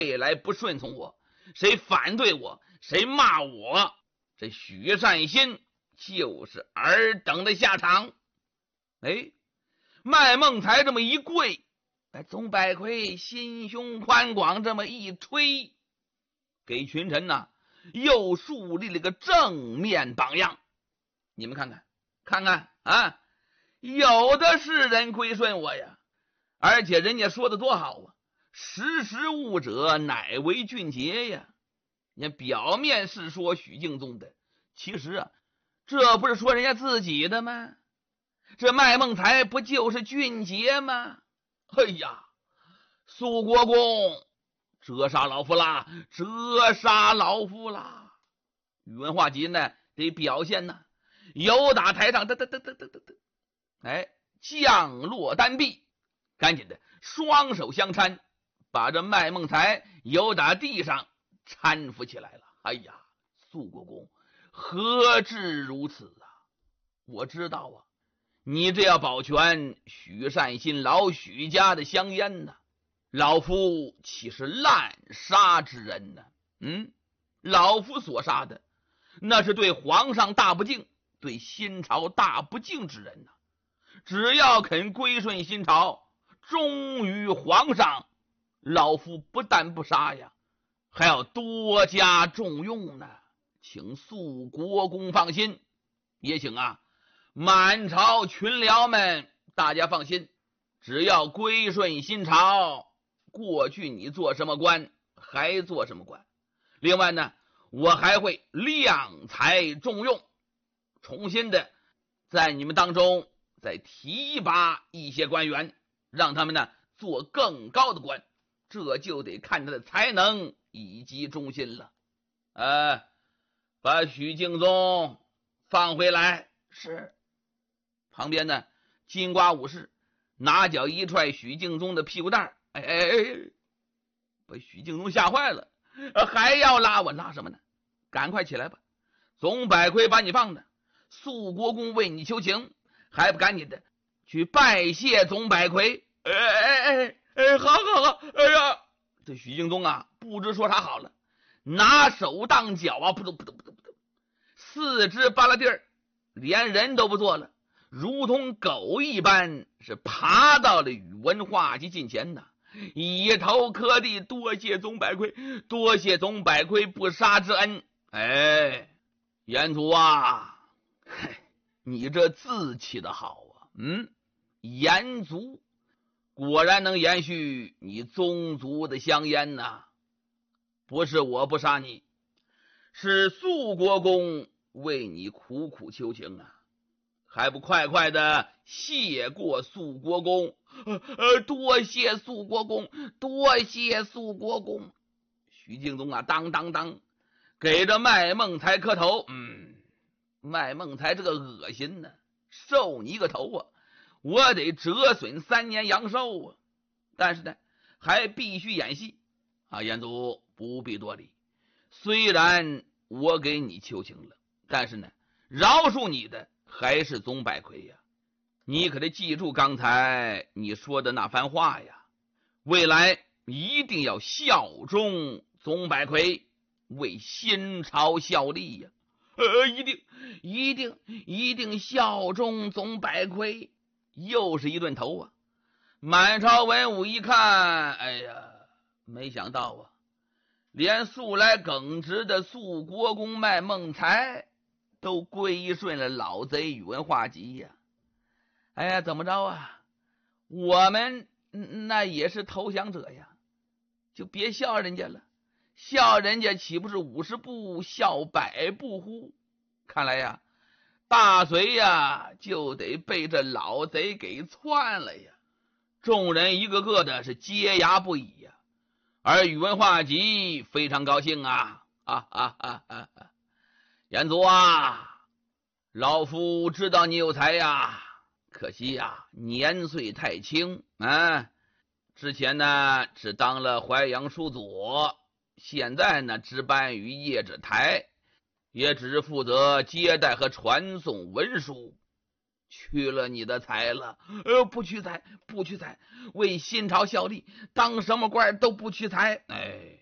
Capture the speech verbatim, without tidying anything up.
未来不顺从我，谁反对我，谁骂我，这许善心就是尔等的下场。哎，麦孟才这么一跪，哎，宗百奎心胸宽广，这么一吹，给群臣呐、啊、又树立了个正面榜样。你们看看看看啊，有的是人归顺我呀，而且人家说的多好啊，识时务者乃为俊杰呀。你看表面是说许敬宗的，其实啊，这不是说人家自己的吗？这麦孟才不就是俊杰吗？哎呀，苏国公折杀老夫啦，折杀老夫啦！宇文化及呢得表现呢，由打台上，得得得得得得得，哎，降落单臂，赶紧的双手相搀，把这麦孟才由打地上搀扶起来了。哎呀，苏国公何至如此啊！我知道啊，你这要保全许善心老许家的香烟呢，老夫岂是滥杀之人呢？嗯，老夫所杀的那是对皇上大不敬，对新朝大不敬之人呢。只要肯归顺新朝，忠于皇上，老夫不但不杀呀，还要多加重用呢。请肃国公放心，也请啊满朝群僚们大家放心，只要归顺新朝，过去你做什么官还做什么官。另外呢，我还会量才重用，重新的在你们当中再提拔一些官员，让他们呢做更高的官，这就得看他的才能以及忠心了。呃，把许敬宗放回来。是。旁边呢，金瓜武士拿脚一踹许敬宗的屁股蛋，哎哎哎，把许敬宗吓坏了，还要拉我，拉什么呢？赶快起来吧！总百亏把你放的，肃国公为你求情，还不赶紧的去拜谢总百亏？哎哎哎哎，好好好！哎呀，这许敬宗啊，不知说啥好了，拿手当脚啊，扑通扑通扑通扑通，四肢扒拉地儿，连人都不做了，如同狗一般，是爬到了宇文化及近前呐，一头磕地，多谢总百亏，多谢总百亏不杀之恩。哎，严祖啊，嘿，你这字起得好啊！嗯，严族果然能延续你宗族的香烟呐。不是我不杀你，是肃国公为你苦苦求情啊，还不快快的谢过肃国公？呃呃，多谢肃国公，多谢肃国公。许敬宗啊，当当当，给这麦孟才磕头。嗯，麦孟才这个恶心呢，受你一个头啊，我得折损三年阳寿啊！但是呢，还必须演戏啊！严祖不必多礼，虽然我给你求情了，但是呢，饶恕你的还是总百亏呀！你可得记住刚才你说的那番话呀，未来一定要效忠总百亏，为新朝效力呀！呃，一定一定一定效忠总百亏。又是一顿头啊！满朝文武一看，哎呀，没想到啊，连素来耿直的肃国公麦孟才都归顺了老贼宇文化及呀！哎呀，怎么着啊？我们那也是投降者呀，就别笑人家了，笑人家岂不是五十步笑百步乎？看来呀，大隋呀就得被这老贼给篡了呀！众人一个个的是接牙不已呀，而宇文化及非常高兴啊！啊啊啊啊啊！严祖啊，老夫知道你有才呀，可惜呀年岁太轻啊！之前呢只当了淮阳书左，现在呢值班于谒者台，也只负责接待和传送文书。 屈了你的才了。呃，不屈才，不屈才，为新朝效力，当什么官都不屈才。哎，